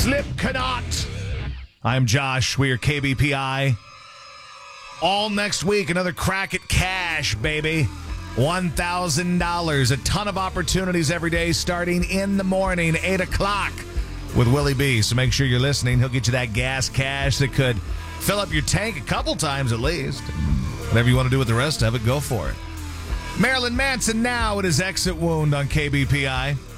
Slipknot. I'm Josh. We are KBPI. All next week, another crack at cash, baby. $1,000. A ton of opportunities every day starting in the morning, 8 o'clock with Willie B. So make sure you're listening. He'll get you that gas cash that could fill up your tank a couple times at least. Whatever you want to do with the rest of it, go for it. Marilyn Manson now at his exit wound on KBPI.